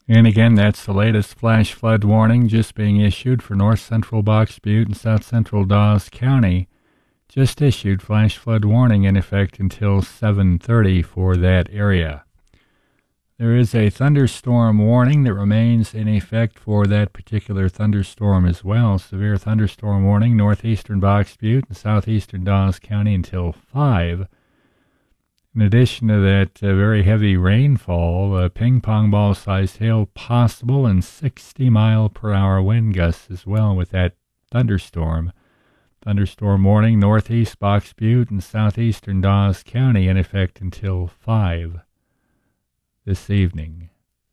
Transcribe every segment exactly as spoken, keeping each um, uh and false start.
And again, that's the latest flash flood warning just being issued for north central Box Butte and south central Dawes County. Just issued flash flood warning in effect until seven thirty for that area. There is a thunderstorm warning that remains in effect for that particular thunderstorm as well. Severe thunderstorm warning, northeastern Box Butte and southeastern Dawes County until five. In addition to that uh, very heavy rainfall, uh, ping-pong ball-sized hail possible and sixty mile per hour wind gusts as well with that thunderstorm. Thunderstorm warning, northeast Box Butte and southeastern Dawes County in effect until five this evening.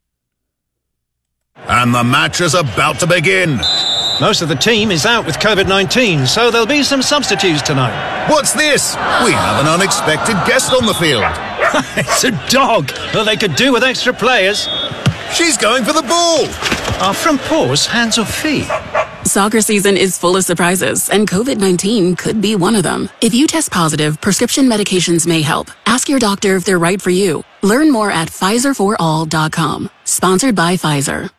And the match is about to begin. Most of the team is out with covid nineteen, so there'll be some substitutes tonight. What's this? We have an unexpected guest on the field. It's a dog. Well, they could do with extra players. She's going for the ball. Are front paws hands or feet? Soccer season is full of surprises, and covid nineteen could be one of them. If you test positive, prescription medications may help. Ask your doctor if they're right for you. Learn more at Pfizer for all dot com. Sponsored by Pfizer.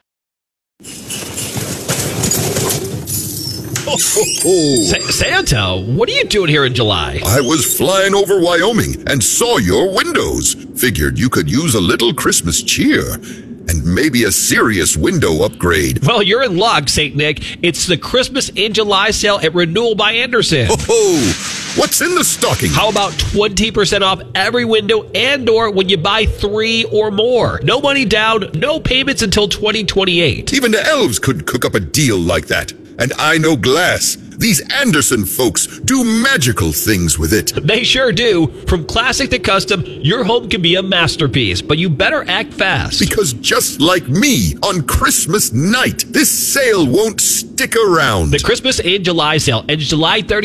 Ho, ho, ho. Sa- Santa, what are you doing here in July? I was flying over Wyoming and saw your windows. Figured you could use a little Christmas cheer. And maybe a serious window upgrade. Well, you're in luck, Saint Nick. It's the Christmas in July sale at Renewal by Anderson. Ho, ho. What's in the stocking? How about twenty percent off every window and door when you buy three or more? No money down, no payments until twenty twenty-eight. Even the elves could cook up a deal like that. And I know glass. These Anderson folks do magical things with it. They sure do. From classic to custom, your home can be a masterpiece, but you better act fast. Because just like me, on Christmas night, this sale won't stick around. The Christmas in July sale ends July thirtieth.